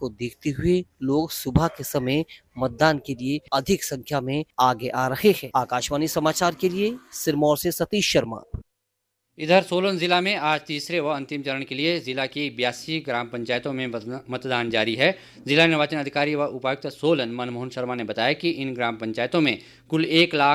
को देखते हुए लोग सुबह के समय मतदान के लिए अधिक संख्या में आगे आ रहे हैं। आकाशवाणी समाचार के लिए सिरमौर से सतीश शर्मा। इधर सोलन जिला में आज तीसरे व अंतिम चरण के लिए जिला की 82 ग्राम पंचायतों में मतदान जारी है। जिला निर्वाचन अधिकारी व उपायुक्त सोलन मनमोहन शर्मा ने बताया कि इन ग्राम पंचायतों में कुल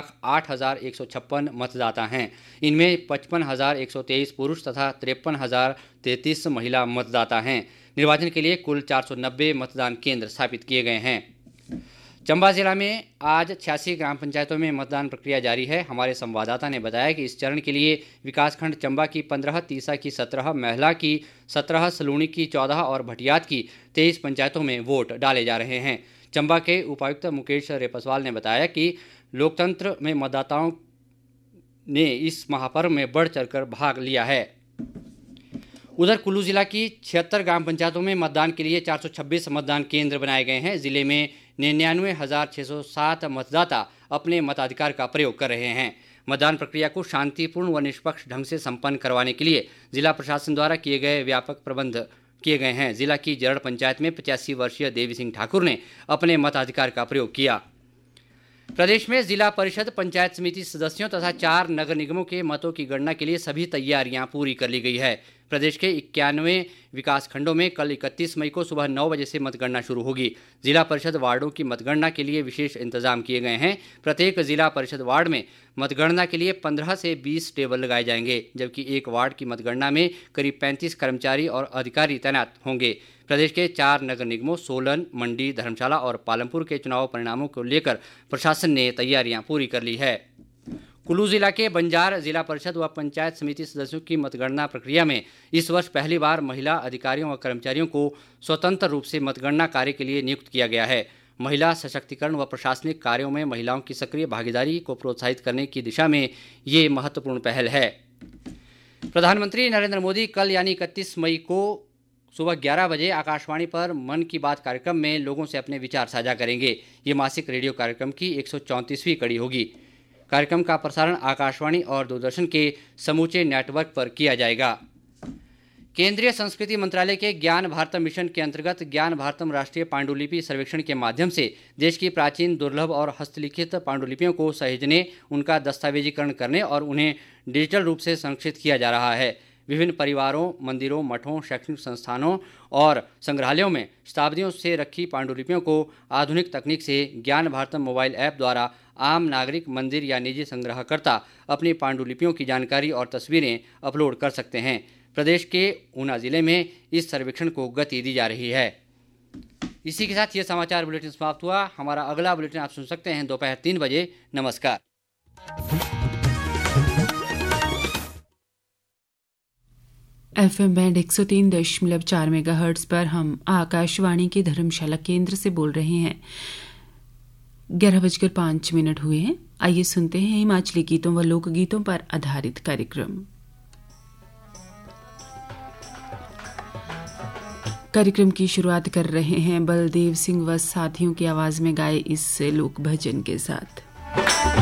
1,08,156 मतदाता हैं। इनमें 55,123 पुरुष तथा 53,033 महिला मतदाता हैं। निर्वाचन के लिए कुल 490 मतदान केंद्र स्थापित किए गए हैं। चंबा जिला में आज 86 ग्राम पंचायतों में मतदान प्रक्रिया जारी है। हमारे संवाददाता ने बताया कि इस चरण के लिए विकासखंड चंबा की 15, तीसा की 17, महला की 17, सलूणी की 14 और भटियात की 23 पंचायतों में वोट डाले जा रहे हैं। चंबा के उपायुक्त मुकेश रेपसवाल ने बताया कि लोकतंत्र में मतदाताओं ने इस महापर्व में बढ़ चढ़कर भाग लिया है। उधर कुल्लू जिला की 76 ग्राम पंचायतों में मतदान के लिए 426 मतदान केंद्र बनाए गए हैं। जिले में 99,607 मतदाता अपने मताधिकार का प्रयोग कर रहे हैं। मतदान प्रक्रिया को शांतिपूर्ण व निष्पक्ष ढंग से संपन्न करवाने के लिए जिला प्रशासन द्वारा किए गए व्यापक प्रबंध किए गए हैं। जिला की जरड़ पंचायत में 85 वर्षीय देवी सिंह ठाकुर ने अपने मताधिकार का प्रयोग किया। प्रदेश में जिला परिषद, पंचायत समिति सदस्यों तथा 4 नगर निगमों के मतों की गणना के लिए सभी तैयारियां पूरी कर ली गई है। प्रदेश के 91 विकास खंडों में कल 31 मई को सुबह 9 बजे से मतगणना शुरू होगी। जिला परिषद वार्डों की मतगणना के लिए विशेष इंतजाम किए गए हैं। प्रत्येक जिला परिषद वार्ड में मतगणना के लिए 15 से 20 टेबल लगाए जाएंगे, जबकि एक वार्ड की मतगणना में करीब 35 कर्मचारी और अधिकारी तैनात होंगे। प्रदेश के 4 नगर निगमों सोलन, मंडी, धर्मशाला और पालमपुर के चुनाव परिणामों को लेकर प्रशासन ने तैयारियां पूरी कर ली है। कुल्लू जिला के बंजार जिला परिषद व पंचायत समिति सदस्यों की मतगणना प्रक्रिया में इस वर्ष पहली बार महिला अधिकारियों व कर्मचारियों को स्वतंत्र रूप से मतगणना कार्य के लिए नियुक्त किया गया है। महिला सशक्तिकरण व प्रशासनिक कार्यों में महिलाओं की सक्रिय भागीदारी को प्रोत्साहित करने की दिशा में ये महत्वपूर्ण पहल है। प्रधानमंत्री नरेंद्र मोदी कल यानी 31 मई को सुबह 11 बजे आकाशवाणी पर मन की बात कार्यक्रम में लोगों से अपने विचार साझा करेंगे। ये मासिक रेडियो कार्यक्रम की 134वीं कड़ी होगी। कार्यक्रम का प्रसारण आकाशवाणी और दूरदर्शन के समूचे नेटवर्क पर किया जाएगा। केंद्रीय संस्कृति मंत्रालय के ज्ञान भारतम मिशन के अंतर्गत ज्ञान भारतम राष्ट्रीय पांडुलिपि सर्वेक्षण के माध्यम से देश की प्राचीन, दुर्लभ और हस्तलिखित पांडुलिपियों को सहेजने, उनका दस्तावेजीकरण करने और उन्हें डिजिटल रूप से संरक्षित किया जा रहा है। विभिन्न परिवारों, मंदिरों, मठों, शैक्षणिक संस्थानों और संग्रहालयों में शताब्दियों से रखी पांडुलिपियों को आधुनिक तकनीक से ज्ञान भारतम मोबाइल ऐप द्वारा आम नागरिक, मंदिर या निजी संग्रहकर्ता अपनी पांडुलिपियों की जानकारी और तस्वीरें अपलोड कर सकते हैं। प्रदेश के ऊना जिले में इस सर्वेक्षण को गति दी जा रही है। इसी के साथ ये समाचार बुलेटिन समाप्त हुआ। हमारा अगला बुलेटिन आप सुन सकते हैं दोपहर 3 बजे। नमस्कार। FM बैंड 103.4 मेगाहर्ट्ज पर हम आकाशवाणी के धर्मशाला केंद्र से बोल रहे हैं। 11:05 हुए हैं। आइए सुनते हैं हिमाचली गीतों व लोक गीतों पर आधारित कार्यक्रम। कार्यक्रम की शुरुआत कर रहे हैं बलदेव सिंह व साथियों की आवाज में गाए इस लोक भजन के साथ।